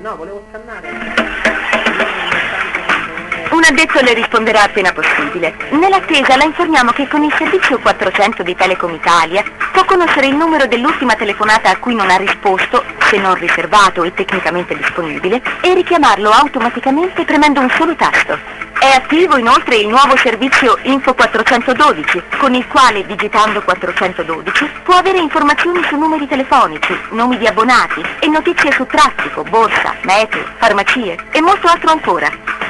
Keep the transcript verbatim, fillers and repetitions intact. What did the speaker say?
No, volevo scannare. Un addetto le risponderà appena possibile. Nell'attesa la informiamo che con il servizio quattrocento di Telecom Italia può conoscere il numero dell'ultima telefonata a cui non ha risposto, se non riservato e tecnicamente disponibile, e richiamarlo automaticamente premendo un solo tasto. È attivo inoltre il nuovo servizio Info quattrocentododici, con il quale, digitando quattrocentododici, può avere informazioni su numeri telefonici, nomi di abbonati e notizie su traffico, borsa, meteo, farmacie e molto altro ancora.